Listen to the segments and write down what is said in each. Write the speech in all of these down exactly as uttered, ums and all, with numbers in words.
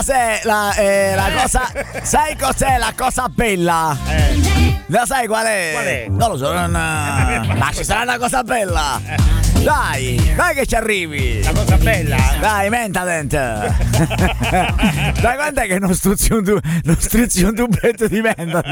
cos'è la, eh, la cosa? Sai cos'è la cosa bella? Eh. La sai qual è? Qual è? Non lo so, non, ma ci sarà una cosa bella. Dai, dai che ci arrivi. La cosa bella. Dai, menta dente. Dai, quant'è che non struzzi un, tu- non struzzi un tubetto di menta?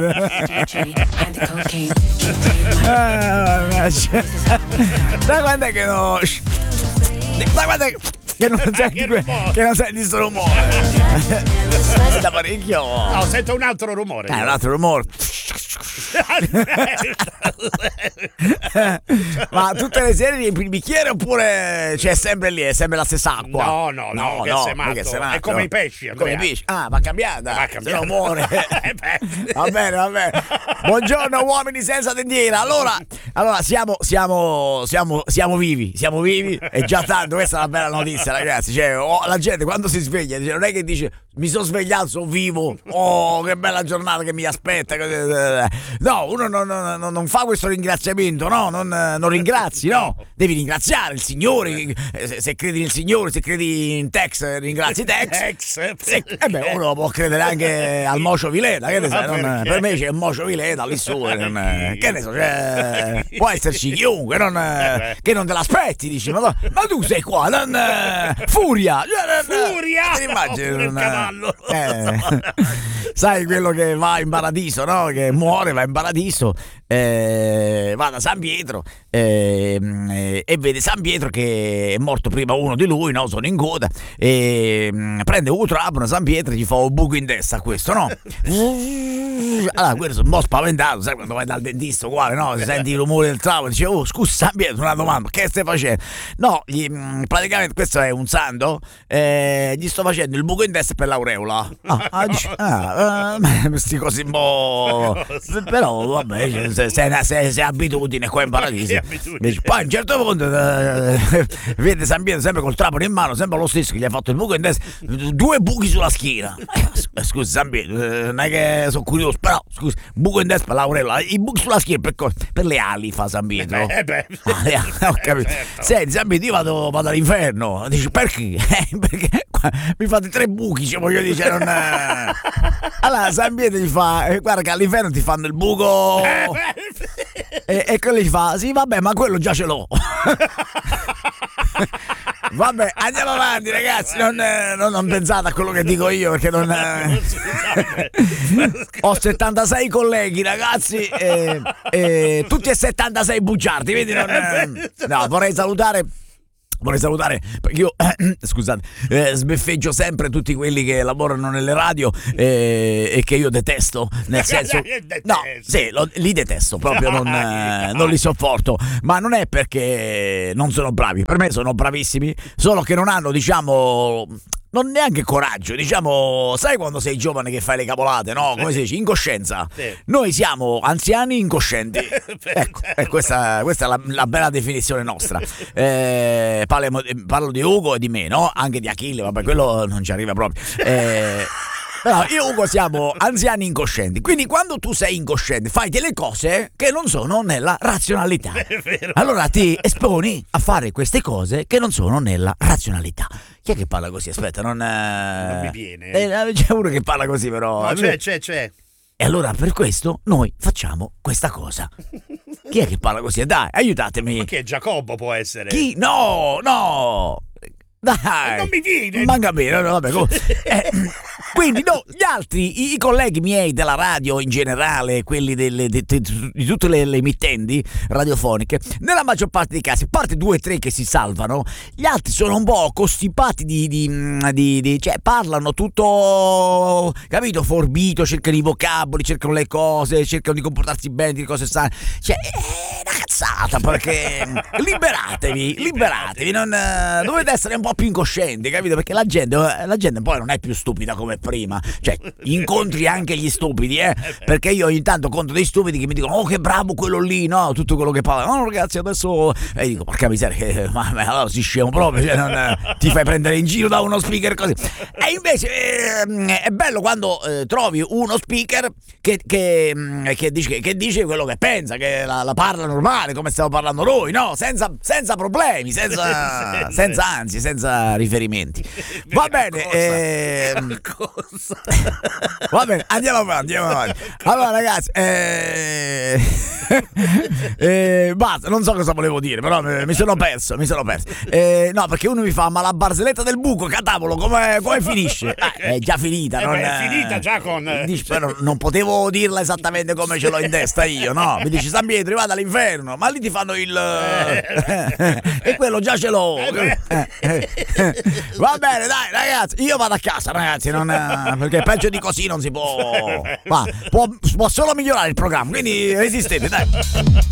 Dai, quant'è che non... Dai, quant'è che non senti, que- che non senti sto rumore? Da parecchio. No, sento un altro rumore. Eh, un altro rumore. Ma tutte le sere riempi il bicchiere oppure c'è sempre lì, è sempre la stessa acqua? No, no, no, che sei matto. che sei matto. È come i pesci, Andrea. Come i pesci. Ah, va cambiata. Va Se cambiata. no muore. Va bene, va bene. Buongiorno uomini senza tendiera. Allora, allora siamo, siamo, siamo, siamo vivi, siamo vivi. E già tanto, questa è una bella notizia, ragazzi. Cioè, oh, la gente quando si sveglia dice, non è che dice mi sono svegliato, sono vivo. Oh, che bella giornata che mi aspetta. No, uno non, non, non fa questo ringraziamento, no, non, non ringrazi, no. Devi ringraziare il Signore. Se, se credi nel Signore, se credi in Tex, ringrazi Tex. Tex. Se, eh beh, uno può credere anche al Mocio Vileda, che ne sai, non, perché? per me c'è il Mocio Vileda lì su, non, che ne so, cioè, può esserci chiunque, non, che non te l'aspetti, dici, ma, ma tu sei qua, non, Furia, cioè, non, Furia! te l'immagini, Oppure il non, cavallo. eh, sai quello che va in paradiso, no? Che muore, va in paradiso, eh, va da San Pietro eh, eh, e vede San Pietro che è morto prima uno di lui, no? Sono in coda e mh, prende un trapano, San Pietro gli fa un buco in testa a questo, no? Allora quello sono un po' spaventato, sai quando vai dal dentista uguale, no? Se senti il rumore del trapano dice, oh scusa San Pietro, una domanda, che stai facendo? No, gli, mh, praticamente questo è un santo, eh, gli sto facendo il buco in testa per l'aureola. Ah, ah, dice, ah eh, sti cose un po'... però vabbè, se, se, se, se abitudine qua in paradiso. Dice, poi a un certo punto eh, vede San Pietro sempre col trapano in mano, sempre lo stesso che gli ha fatto il buco in testa, due buchi sulla schiena. Eh, scusa San Pietro, eh, non è che sono curioso, però scusa, buco in testa per l'aureola, i buchi sulla schiena per, co- per le ali fa San Pietro. Eh beh, Ah, eh, ho capito. certo. Senti, San Pietro, io vado, vado all'inferno. Dice, perché? Eh, perché qua mi fate tre buchi, cioè, voglio dire, non... eh. Allora San Pietro gli fa, eh, guarda che all'inferno ti fanno il buco. E, e quello gli fa, sì vabbè, ma quello già ce l'ho. Vabbè, andiamo avanti ragazzi, non, eh, non, non pensate a quello che dico io perché non... Eh... Ho settantasei colleghi ragazzi e, e tutti e settantasei bugiardi, vedi? Non, eh... No, vorrei salutare... Vorrei salutare, perché io, eh, scusate, eh, sbeffeggio sempre tutti quelli che lavorano nelle radio eh, e che io detesto, nel senso, no, sì, lo, li detesto, proprio non, eh, non li sopporto, ma non è perché non sono bravi, per me sono bravissimi, solo che non hanno, diciamo... non neanche coraggio, diciamo, sai quando sei giovane che fai le cavolate, no? Come si dice? Incoscienza. Sì. Noi siamo anziani incoscienti. Ecco, e questa, questa è la, la bella definizione nostra. Eh, parlo, parlo di Ugo e di me, no? Anche di Achille, vabbè, quello non ci arriva proprio. Eh, però io e Ugo siamo anziani incoscienti, quindi quando tu sei incosciente fai delle cose che non sono nella razionalità. Allora ti esponi a fare queste cose che non sono nella razionalità. Chi è che parla così? Aspetta, non... Non mi viene. Eh, c'è uno che parla così però. No, c'è, c'è, c'è. E allora per questo noi facciamo questa cosa. Chi è che parla così? Dai, aiutatemi. Ma che Giacobbo può essere? Chi? No, no. Dai, non mi viene. Manca bene, no, vabbè, eh, quindi no, gli altri, i, i colleghi miei della radio in generale, quelli delle, de, de, di tutte le, le emittenti radiofoniche, nella maggior parte dei casi, a parte due o tre che si salvano, gli altri sono un po' costipati di, di, di, di cioè parlano tutto, capito, forbito, cercano i vocaboli, cercano le cose, cercano di comportarsi bene, di cose sane, cioè è una cazzata, perché liberatevi, liberatevi, non, dovete essere un po' più incoscienti, capito? Perché la gente, la gente poi non è più stupida come prima, cioè incontri anche gli stupidi, eh? Perché io ogni tanto conto dei stupidi che mi dicono oh che bravo quello lì, no, tutto quello che parla, no ragazzi adesso, e dico porca miseria, che, ma, ma allora si scemo proprio, cioè, non, ti fai prendere in giro da uno speaker così. E invece eh, è bello quando eh, trovi uno speaker che, che, che, dice, che dice quello che pensa, che la, la parla normale come stiamo parlando noi, no, senza, senza problemi, senza, senza anzi, senza riferimenti. Va bene, ehm... va bene, andiamo avanti, andiamo avanti. Allora ragazzi, eh... eh, basta, non so cosa volevo dire, però mi sono perso, mi sono perso. Eh, no, perché uno mi fa, ma la barzelletta del buco, catavolo, come, come finisce? Ah, è già finita, eh non beh, è finita già con... Dici, però non potevo dirla esattamente come ce l'ho in testa io, no? Mi dici San Pietro, vado all'inferno, ma lì ti fanno il... e quello già ce l'ho. Va bene, dai ragazzi, io vado a casa ragazzi, non, perché peggio di così non si può, va, può, può solo migliorare il programma, quindi resistete, dai.